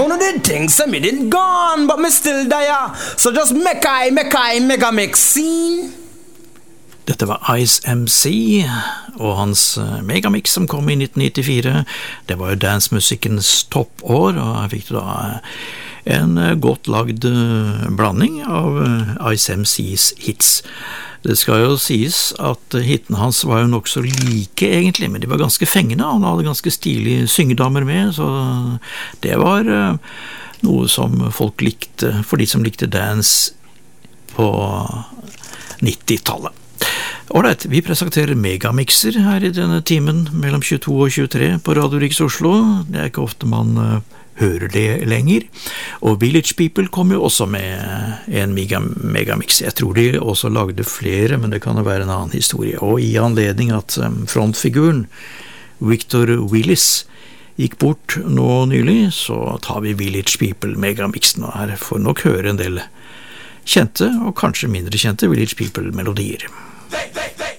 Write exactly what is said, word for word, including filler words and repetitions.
Uno did think so me didn't gone, but me still there. So just make I, make I, mega mix scene. Dette var Ice M C og hans megamix som kom i nitten nittifire. Det var jo dancemusikkens toppår, og jeg fikk da en godt lagd blanding av Ice M C's hits. Det skal jo sies at hitene hans var jo nok så like egentlig, men de var ganske fengende, og han hadde ganske stilige syngedamer med, så det var noe som folk likte, for de som likte dance på nittitallet. Alright, vi presenterer megamixer her i denne timen mellom tjueto og tjuetre på Radio Riks Oslo. Det er ikke ofte man uh, hører det lenger. Og Village People kom jo også med en mega, megamix. Jeg tror de også lagde flere, men det kan jo være en annen historie. Og i anledning at um, frontfiguren Victor Willis gikk bort nå nylig, så tar vi Village People megamixen, og her får nok høre en del kjente og kanskje mindre kjente Village People-melodier.